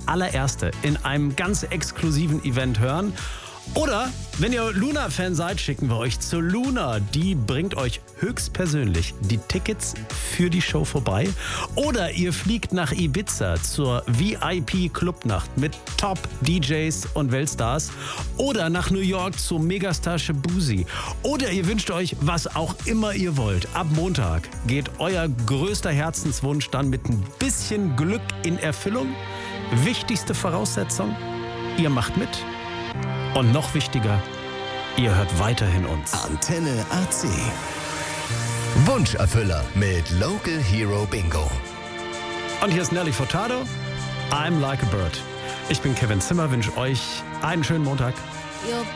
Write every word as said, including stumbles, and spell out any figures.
allererste in einem ganz exklusiven Event hören. Oder, wenn ihr Luna-Fan seid, schicken wir euch zu Luna. Die bringt euch höchstpersönlich die Tickets für die Show vorbei. Oder ihr fliegt nach Ibiza zur V I P-Clubnacht mit Top-D Js und Weltstars. Oder nach New York zu Megastar Shabuzi. Oder ihr wünscht euch, was auch immer ihr wollt. Ab Montag geht euer größter Herzenswunsch dann mit ein bisschen Glück in Erfüllung. Wichtigste Voraussetzung, ihr macht mit. Und noch wichtiger, ihr hört weiterhin uns. Antenne A C. Wunscherfüller mit Local Hero Bingo. Und hier ist Nelly Furtado. I'm like a bird. Ich bin Kevin Zimmer, wünsche euch einen schönen Montag. Your